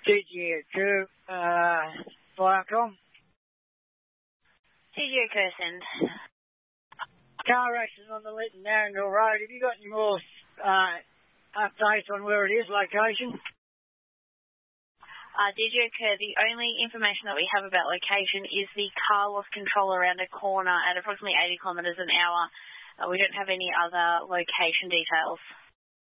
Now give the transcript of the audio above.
TGQ, Viacom. TGQ send. Car accident on the Lytton Narrandale Road. Have you got any more updates on where it is, location? DGQ, the only information that we have about location is the car lost control around a corner at approximately 80 kilometres an hour. We don't have any other location details.